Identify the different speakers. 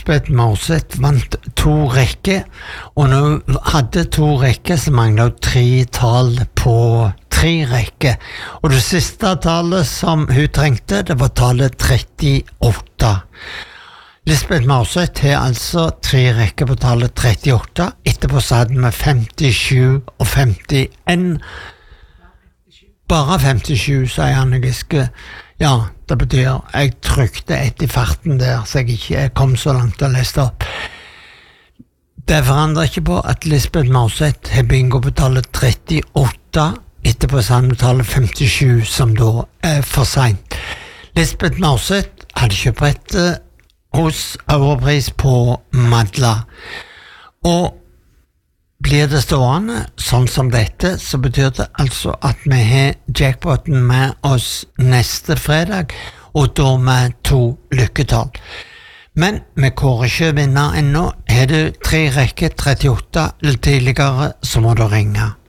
Speaker 1: Lisbeth Maurseth vant 2 rekker, og når hun hadde 2 rekker, så manglet hun 3 tall på 3 rekker. Og det siste tallet som hun trengte, det var tallet 38. Lisbeth Maurseth har altså 3 rekker på tallet 38, etterpå så hadde vi 57 og 51. Bare 57, sier Anne Giske. Ja, det betyr jeg trykte etter farten der, så jeg ikke kom så langt og leste opp. Det forandrer ikke på at Lisbeth Maurseth har bingo på tallet 38, etterpå så hadde vi tallet 57, som da for sent. Lisbeth Maurseth hadde kjøpt hos Europris på Madla. Og blir det stående sånn som dette, så betyr det altså at vi har jackpoten med oss neste fredag, og da med 2 lykketall. Men vi kårer ikke vinner ennå. Har du 3 rekker 38 eller tidligere, så må du ringe.